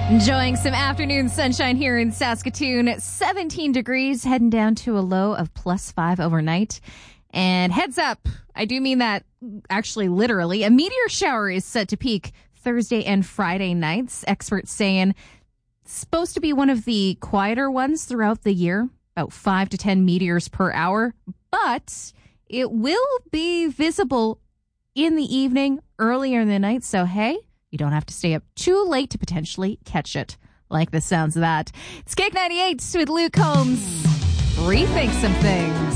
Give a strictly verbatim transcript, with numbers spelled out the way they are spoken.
Enjoying some afternoon sunshine here in Saskatoon. seventeen degrees, heading down to a low of plus five overnight. And heads up, I do mean that actually literally. A meteor shower is set to peak Thursday and Friday nights. Experts saying it's supposed to be one of the quieter ones throughout the year, about five to ten meteors per hour. But it will be visible in the evening, earlier in the night. So, hey, you don't have to stay up too late to potentially catch it. Like the sounds of that. It's Cake ninety-eight with Luke Combs. Rethink some things.